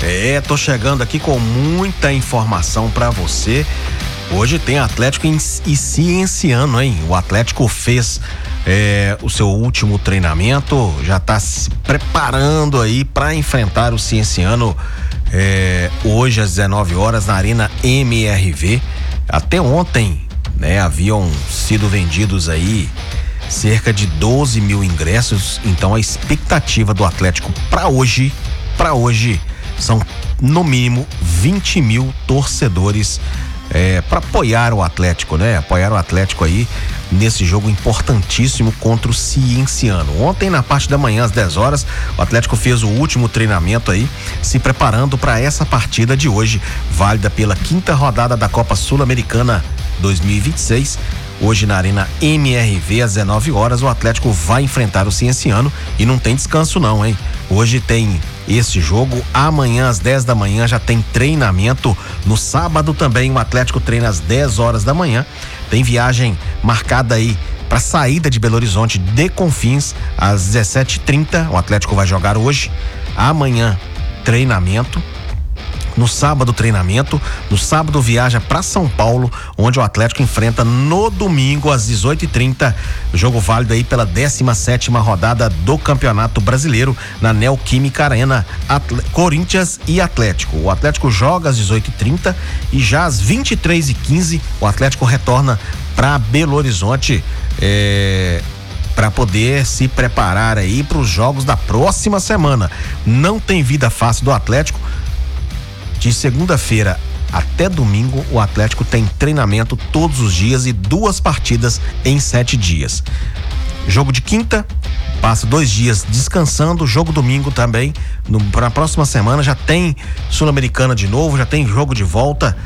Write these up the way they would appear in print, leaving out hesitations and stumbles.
Tô chegando aqui com muita informação pra você. Hoje tem Atlético e Cienciano, hein? O Atlético fez o seu último treinamento, já tá se preparando aí pra enfrentar o Cienciano hoje às 19 horas na Arena MRV. Até ontem, né, haviam sido vendidos aí cerca de 12 mil ingressos, então a expectativa do Atlético para hoje são no mínimo 20 mil torcedores para apoiar o Atlético, né? Apoiar o Atlético aí nesse jogo importantíssimo contra o Cienciano. Ontem, na parte da manhã, às 10 horas, o Atlético fez o último treinamento aí, se preparando para essa partida de hoje, válida pela 5ª rodada da Copa Sul-Americana 2026. Hoje na Arena MRV, às 19 horas, o Atlético vai enfrentar o Cienciano e não tem descanso não, hein? Hoje tem esse jogo, amanhã às 10 da manhã já tem treinamento. No sábado também o Atlético treina às 10 horas da manhã. Tem viagem marcada aí para saída de Belo Horizonte de Confins às 17h30. O Atlético vai jogar hoje. Amanhã treinamento. No sábado, treinamento. No sábado, viaja para São Paulo, onde o Atlético enfrenta no domingo, às 18h30. Jogo válido aí pela 17ª rodada do Campeonato Brasileiro, na Neoquímica Arena, Corinthians e Atlético. O Atlético joga às 18h30 e já às 23h15 o Atlético retorna para Belo Horizonte, para poder se preparar aí para os jogos da próxima semana. Não tem vida fácil do Atlético. De segunda-feira até domingo, o Atlético tem treinamento todos os dias e 2 partidas em 7 dias. Jogo de quinta, passa 2 dias descansando. Jogo domingo também. Na próxima semana já tem Sul-Americana de novo, já tem jogo de volta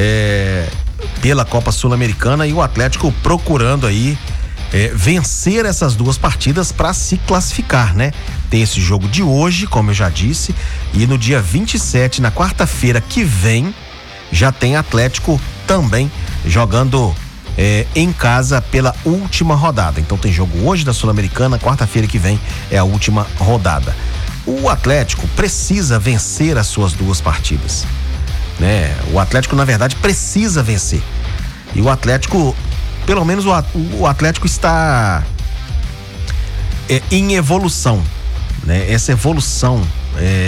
pela Copa Sul-Americana, e o Atlético procurando aí vencer essas 2 partidas para se classificar, né? Tem esse jogo de hoje, como eu já disse, e no dia 27, na quarta-feira que vem, já tem Atlético também jogando em casa pela última rodada. Então tem jogo hoje da Sul-Americana, quarta-feira que vem é a última rodada. O Atlético precisa vencer as suas 2 partidas, né? O Atlético, na verdade, precisa vencer. E o Atlético, pelo menos o Atlético está em evolução, né? Essa evolução